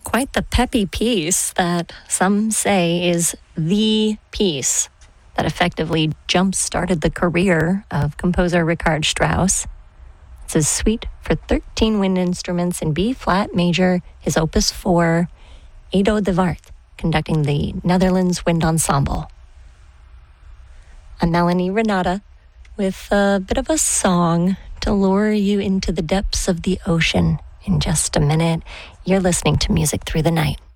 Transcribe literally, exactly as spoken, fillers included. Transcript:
quite the peppy piece that some say is the piece that effectively jump-started the career of composer Richard Strauss. It's his suite for thirteen wind instruments in B-flat major, his opus four, Edo de Wart, conducting the Netherlands Wind Ensemble. I'm Melanie Renata with a bit of a song to lure you into the depths of the ocean. In just a minute, you're listening to Music Through the Night.